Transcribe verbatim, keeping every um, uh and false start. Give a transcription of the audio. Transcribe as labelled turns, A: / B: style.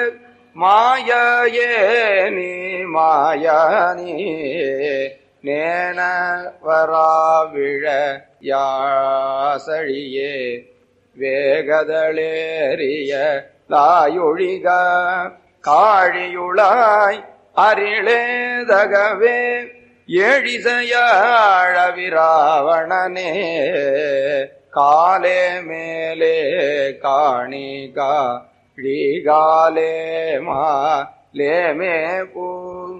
A: மாயே நீ மாயானி நேன வராவிழ யாசழியே வேகதளேறிய லாயொழிக காழியுளாய் அரிளேதகவே ஏழிசையாழ விராவணனே காலே மேலே காணிகா ழீகாலே மாலே மே பூ